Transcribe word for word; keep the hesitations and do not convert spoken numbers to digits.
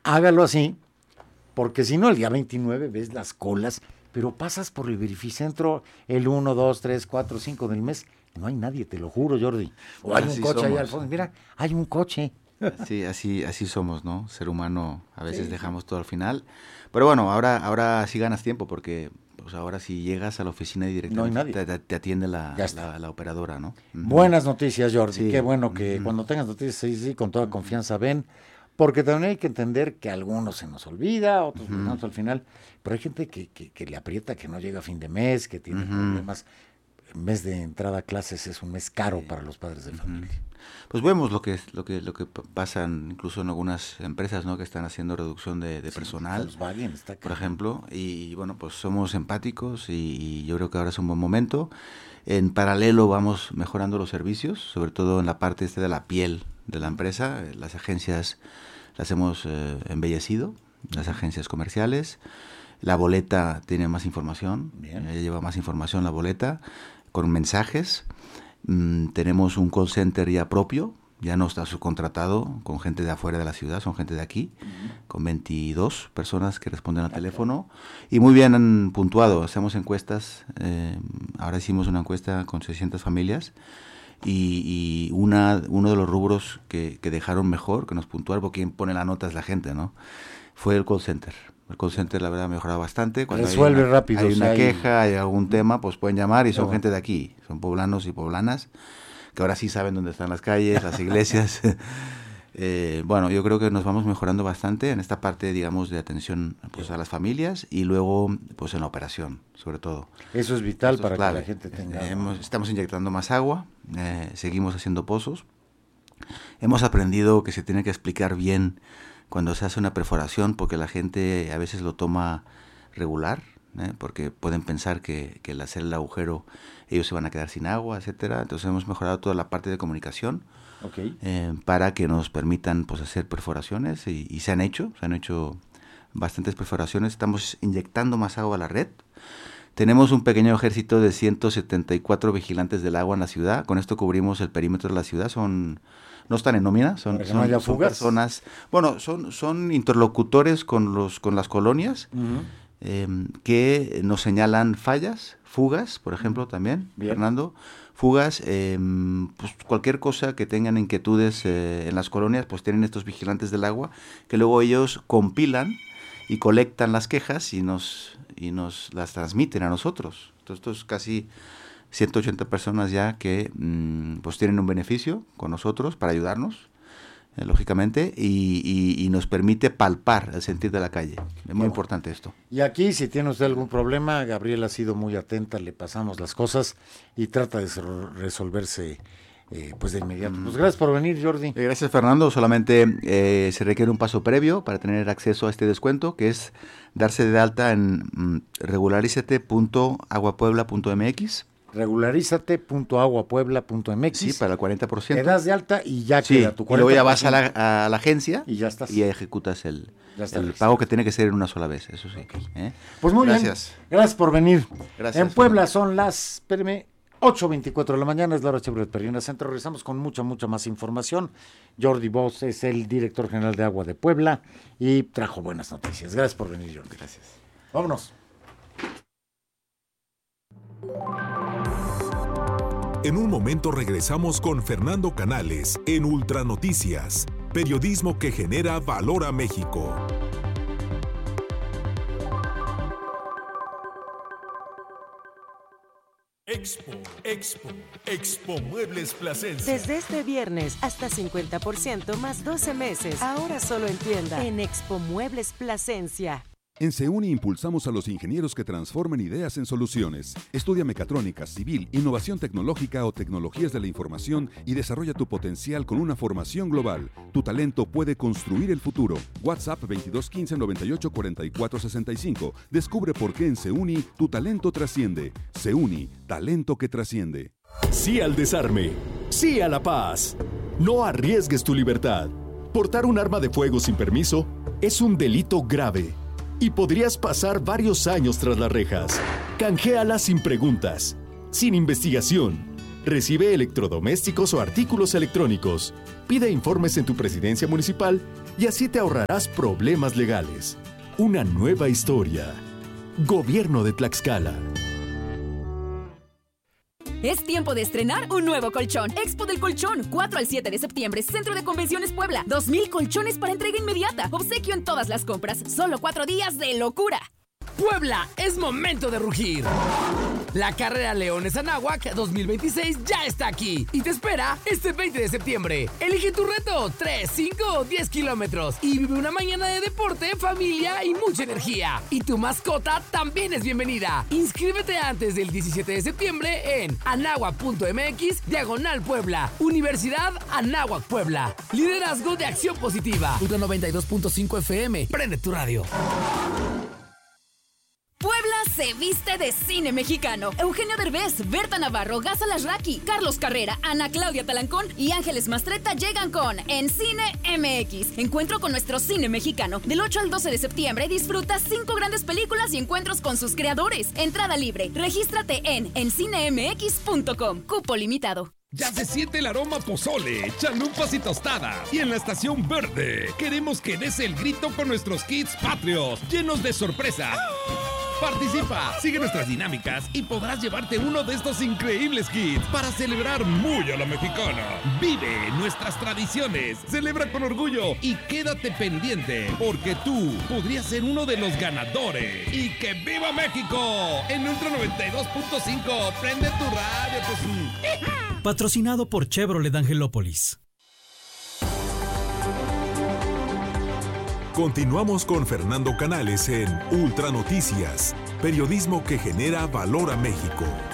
hágalo así, porque si no, el día veintinueve ves las colas, pero pasas por el verificentro el uno, dos, tres, cuatro, cinco del mes, no hay nadie, te lo juro, Jordi. O hay Así un coche somos. ahí al fondo, mira, hay un coche. Sí, así, así somos, ¿no? Ser humano, a veces sí. Dejamos todo al final. Pero bueno, ahora, ahora sí ganas tiempo, porque pues ahora si llegas a la oficina y directamente no te, te atiende la, la, la operadora, ¿no? Uh-huh. Buenas noticias, Jordi. Sí. Qué bueno que uh-huh. cuando tengas noticias, sí, sí, con toda confianza ven, porque también hay que entender que a algunos se nos olvida, otros uh-huh. al final, pero hay gente que, que, que le aprieta, que no llega a fin de mes, que tiene uh-huh. problemas. El mes de entrada a clases es un mes caro para los padres de familia. Pues vemos lo que lo que lo que pasa incluso en algunas empresas, ¿no? Que están haciendo reducción de, de sí, personal, Volkswagen está por ejemplo, y bueno, pues somos empáticos y, y yo creo que ahora es un buen momento. En paralelo vamos mejorando los servicios, sobre todo en la parte este de la piel de la empresa. Las agencias las hemos eh, embellecido, las agencias comerciales. La boleta tiene más información, eh, lleva más información la boleta, con mensajes. Mm, tenemos un call center ya propio, ya no está subcontratado con gente de afuera de la ciudad, son gente de aquí, uh-huh. con veintidós personas que responden al okay. teléfono y muy bien han puntuado. Hacemos encuestas, eh, ahora hicimos una encuesta con seiscientas familias y, y una uno de los rubros que, que dejaron mejor, que nos puntuaron, porque quien pone la nota es la gente, ¿no? Fue el call center. El call center, la verdad, ha mejorado bastante. Cuando resuelve hay una, rápido. Hay una o sea, queja, hay... hay algún tema, pues pueden llamar y son oh. gente de aquí. Son poblanos y poblanas, que ahora sí saben dónde están las calles, las iglesias. eh, bueno, yo creo que nos vamos mejorando bastante en esta parte, digamos, de atención pues, a las familias y luego pues en la operación, sobre todo. Eso es vital Esto para es clave. que la gente tenga... Eh, hemos, estamos inyectando más agua, eh, seguimos haciendo pozos. Hemos aprendido que se tiene que explicar bien cuando se hace una perforación, porque la gente a veces lo toma regular, ¿eh? Porque pueden pensar que, que al hacer el agujero ellos se van a quedar sin agua, etcétera. Entonces hemos mejorado toda la parte de comunicación okay. eh, para que nos permitan pues hacer perforaciones y, y se han hecho, se han hecho bastantes perforaciones. Estamos inyectando más agua a la red. Tenemos un pequeño ejército de ciento setenta y cuatro vigilantes del agua en la ciudad. Con esto cubrimos el perímetro de la ciudad. Son no están en nómina, son, son, no son personas, bueno, son, son interlocutores con los con las colonias uh-huh. eh, que nos señalan fallas, fugas, por ejemplo, también, Bien. Fernando, fugas, eh, pues cualquier cosa que tengan inquietudes eh, en las colonias, pues tienen estos vigilantes del agua, que luego ellos compilan y colectan las quejas y nos, y nos las transmiten a nosotros. Entonces, esto es casi ciento ochenta personas ya que mmm, pues tienen un beneficio con nosotros para ayudarnos, eh, lógicamente, y, y, y nos permite palpar el sentir de la calle. Es muy bueno. importante esto. Y aquí, si tiene usted algún problema, Gabriela ha sido muy atenta, le pasamos las cosas y trata de resolverse eh, pues de inmediato. Mm. Pues gracias por venir, Jordi. Eh, gracias, Fernando. Solamente eh, se requiere un paso previo para tener acceso a este descuento, que es darse de alta en mm, regularizate punto aguapuebla punto m x. regularizate punto aguapuebla punto m x. Sí, para el cuarenta por ciento. Te das de alta y ya sí, queda tu cuarenta por ciento. Y luego ya vas a la, a la agencia y ya estás. Y ejecutas el, está el pago, que tiene que ser en una sola vez, eso sí. Okay. ¿Eh? Pues muy Gracias. bien. Gracias por venir. Gracias. En Puebla son las, espérame, ocho veinticuatro de la mañana, es la hora Chevrolet Perrina Centro. Regresamos con mucha, mucha más información. Jordi Bosch es el director general de Agua de Puebla y trajo buenas noticias. Gracias por venir, Jordi. Gracias. Vámonos. En un momento regresamos con Fernando Canales en Ultranoticias, periodismo que genera valor a México. Expo, Expo, Expo Muebles Plasencia. Desde este viernes hasta cincuenta por ciento más doce meses. Ahora solo en tienda en Expo Muebles Plasencia. En CEUNI impulsamos a los ingenieros que transforman ideas en soluciones. Estudia mecatrónica, civil, innovación tecnológica o tecnologías de la información y desarrolla tu potencial con una formación global. Tu talento puede construir el futuro. WhatsApp veintidós quince noventa y ocho cuarenta y cuatro sesenta y cinco. Descubre por qué en CEUNI tu talento trasciende. CEUNI, talento que trasciende. Sí al desarme. Sí a la paz. No arriesgues tu libertad. Portar un arma de fuego sin permiso es un delito grave y podrías pasar varios años tras las rejas. Canjeala sin preguntas, sin investigación. Recibe electrodomésticos o artículos electrónicos. Pide informes en tu presidencia municipal y así te ahorrarás problemas legales. Una nueva historia. Gobierno de Tlaxcala. Es tiempo de estrenar un nuevo colchón. Expo del Colchón, cuatro al siete de septiembre, Centro de Convenciones Puebla. dos mil colchones para entrega inmediata. Obsequio en todas las compras. Solo cuatro días de locura. Puebla, es momento de rugir. La carrera Leones Anáhuac dos mil veintiséis ya está aquí y te espera este veinte de septiembre. Elige tu reto, tres, cinco o diez kilómetros y vive una mañana de deporte, familia y mucha energía. Y tu mascota también es bienvenida. Inscríbete antes del diecisiete de septiembre en anáhuac.mx diagonal Puebla. Universidad Anáhuac Puebla. Liderazgo de Acción Positiva. Ultra noventa y dos punto cinco F M. Prende tu radio. Puebla se viste de cine mexicano. Eugenio Derbez, Berta Navarro, Gaza Lasraki, Carlos Carrera, Ana Claudia Talancón y Ángeles Mastretta llegan con En Cine M X. Encuentro con nuestro cine mexicano. Del ocho al doce de septiembre disfruta cinco grandes películas y encuentros con sus creadores. Entrada libre. Regístrate en en cine m x punto com. Cupo limitado. Ya se siente el aroma pozole, chalupas y tostadas. Y en la Estación Verde queremos que des el grito con nuestros kits patrios, llenos de sorpresas. Participa, sigue nuestras dinámicas y podrás llevarte uno de estos increíbles kits para celebrar muy a la mexicana. Vive nuestras tradiciones, celebra con orgullo y quédate pendiente porque tú podrías ser uno de los ganadores. ¡Y que viva México! En Ultra noventa y dos punto cinco, prende tu radio. Pues. Patrocinado por Chevrolet Angelópolis. Continuamos con Fernando Canales en Ultra Noticias, periodismo que genera valor a México.